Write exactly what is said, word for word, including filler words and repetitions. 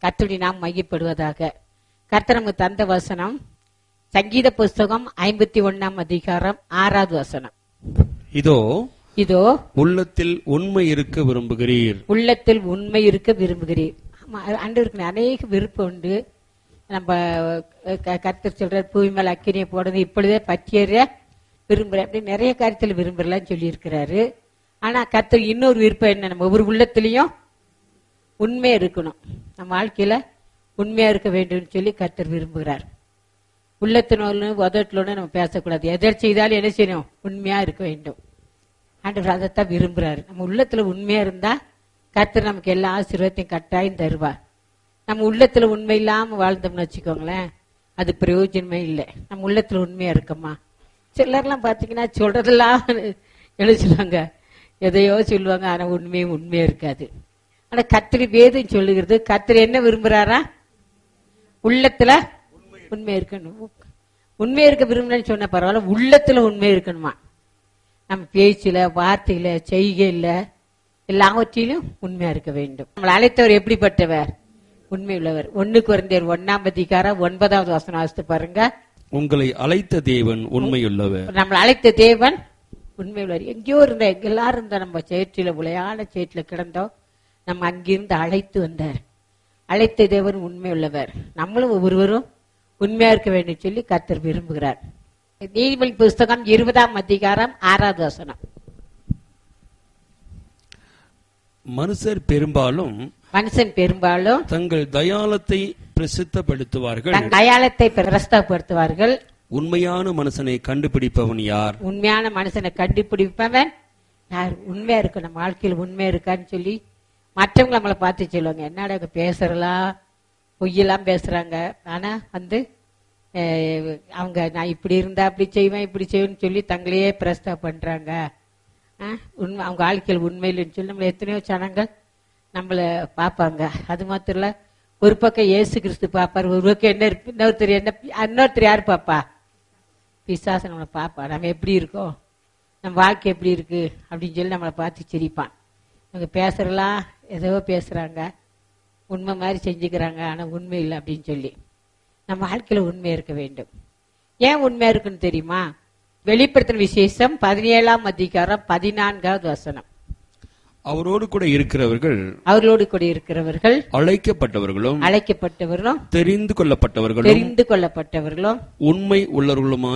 கர்த்தருடைய நாம் மையப்படுவதாக. கர்த்தர் நமக்கு தந்த வசனம் சங்கீத புஸ்தகம் ஐம்பத்தி ஒன்னாம் அதிகாரம் ஆறாவது வசனம். இதோ இதோ உள்ளத்தில் உண்மை இருக்க விரும்புகிறீர். உள்ளத்தில் உண்மை இருக்க விரும்புகிறீர். ஆண்டவருக்கு அநேக விருப்பம் உண்டு. நம்ம கர்த்தர் சொல்ற பூமி மேல அக்கினியை போடுறது இப்பொழுதே பற்றியற விரும்புற அப்படி நிறைய காரியத்தில் விரும்புறலாம் சொல்லி இருக்கிறாரு. ஆனா கர்த்தர் இன்னொரு விருப்பம் என்ன, நம்ம ஒவ்வொரு உள்ளத்திலையும் உண்மையா இருக்கணும். நம்ம வாழ்க்கையில உண்மையா இருக்க வேண்டும் சொல்லி கர்த்தர் விரும்புகிறார். உள்ளத்தினோடு உதட்டலோடு நம்ம பேசக்கூடாது. எதை செய்தாலும் என்ன செய்யணும், உண்மையா இருக்க வேண்டும். ஆண்டவர் அதைத்தான் விரும்புறாரு. நம்ம உள்ளத்துல உண்மையா இருந்தா கர்த்தர் நமக்கு எல்லா ஆசீர்வாதத்தையும் கட்டாயம் தருவார். நம்ம உள்ளத்துல உண்மை இல்லாம வாழ்ந்தோம்னு வச்சுக்கோங்களேன், அது பிரயோஜனமே இல்லை. நம்ம உள்ளத்துல உண்மையா இருக்கோமா? சிலர்லாம் பாத்தீங்கன்னா சொல்றதெல்லாம் எழுச்சுவாங்க, எதையோ சொல்லுவாங்க, ஆனா உண்மையும் உண்மையா இருக்காது. ஆனா கர்த்தர் வேதம் சொல்லுகிறது, கர்த்தர் என்ன விரும்புறாரா? உள்ளத்துல உண்மை இருக்கணும். உண்மை இருக்க விரும்புறேன்னு சொன்ன பரவாயில்ல, உள்ளத்துல உண்மை இருக்கணுமா? நம்ம பேச்சுல, வார்த்தையில, செய்கையில எல்லாவற்றிலும் உண்மையா இருக்க வேண்டும். நம்மளை அழைத்தவர் எப்படிப்பட்டவர்? உண்மை உள்ளவர். ஒன்னு குறைந்தர் ஒன்னாம் அதிகாரம் ஒன்பதாவது வசனம் வாசித்து பாருங்க. உங்களை அழைத்த தேவன் உண்மையுள்ளவர். நம்மளை அழைத்த தேவன் உண்மை உள்ளவர். எங்கேயோ இருந்த எல்லாரும் இருந்த நம்ம சேற்றில உளையான சேற்றில கிடந்தோம், நம்ம அங்கிருந்து அழைத்து வந்தார். அழைத்த தேவன் உண்மை உள்ளவர். நம்மளும் ஒவ்வொருவரும் உண்மையா இருக்க வேண்டும் சொல்லி கர்த்தர் விரும்புகிறார். நீதிமொழி புஸ்தகம் இருபதாம் அதிகாரம் ஆறாவது வசனம். மனுஷர் பெரும்பாலும் மனுஷன் பெரும்பாலும் தங்கள் தயாளத்தை பிரசித்தப்படுத்துவார்கள். தன் அடையாளத்தை பிரஸ்தப்படுத்துவார்கள். உண்மையான மனுஷனை கண்டுபிடிப்பவன் யார்? உண்மையான மனுஷனை கண்டுபிடிப்பவன் யார்? உண்மையா இருக்கு, நம்ம வாழ்க்கையில் உண்மையா இருக்கான்னு சொல்லி மற்றவங்க நம்மளை பார்த்து சொல்லுவாங்க, என்னடா பேசுறலாம், பொய்யெல்லாம் பேசுறாங்க. ஆனா வந்து அவங்க நான் இப்படி இருந்தா அப்படி செய்வேன் இப்படி செய்வேன்னு சொல்லி தங்களையே பிரஸ்தா பண்றாங்க. உண்மை அவங்க வாழ்க்கையில் உண்மையில்னு சொல்லி நம்மள எத்தனையோ ஜனங்கள் நம்மள பாப்பாங்க. அது மாத்திரம் இல்ல, ஒரு பக்கம் இயேசு கிறிஸ்து பாப்பாரு, ஒரு பக்கம் என்ன இன்னொருத்தர் என்ன இன்னொருத்தர் யாரு பாப்பா? பிசாசு நம்மளை பாப்பா. நம்ம எப்படி இருக்கோம், நம்ம வாழ்க்கை எப்படி இருக்கு அப்படின்னு சொல்லி நம்மளை பார்த்து சிரிப்பான். அவங்க பேசுறலாம் ஏதோ பேசுறாங்க, உண்மை மாதிரி செஞ்சுக்கிறாங்க, ஆனா உண்மை இல்லை அப்படின்னு சொல்லி. நம்ம வாழ்க்கையில உண்மையா இருக்க வேண்டும். ஏன் உண்மையா இருக்குன்னு தெரியுமா? வெளிப்படுத்தின விசேஷம் பதினேழாம் அதிகாரம் பதினான்காவது வசனம். அவரோடு கூட இருக்கிறவர்கள் அவர்களோடு கூட இருக்கிறவர்கள் அழைக்கப்பட்டவர்களும் அழைக்கப்பட்டவர்களும் தெரிந்து கொள்ளப்பட்டவர்களும் தெரிந்து கொள்ளப்பட்டவர்களும் உண்மை உள்ளவர்களுமா